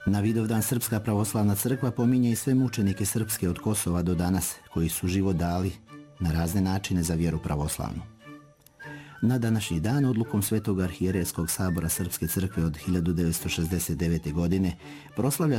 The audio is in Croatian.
Na Vidovdan Srpska pravoslavna crkva pominje i sve mučenike srpske od Kosova do danas, koji su život dali na razne načine za vjeru pravoslavnu. Na današnji dan odlukom Svetog arhijerejskog sabora Srpske crkve od 1969. godine proslavlja